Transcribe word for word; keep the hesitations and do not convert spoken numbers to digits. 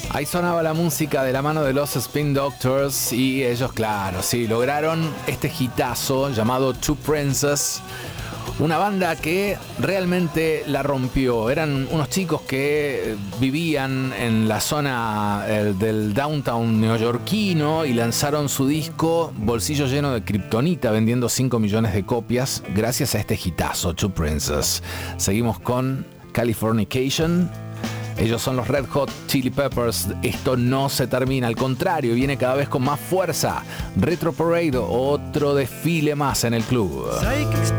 Ahí sonaba la música de la mano de los Spin Doctors y ellos, claro, sí, lograron este hitazo llamado Two Princes. Una banda que realmente la rompió. Eran unos chicos que vivían en la zona eh, del downtown neoyorquino y lanzaron su disco Bolsillo Lleno de Kriptonita, vendiendo cinco millones de copias gracias a este hitazo, Two Princes. Seguimos con Californication. Ellos son los Red Hot Chili Peppers. Esto no se termina, al contrario, viene cada vez con más fuerza. Retro Parade, otro desfile más en el club. Psychics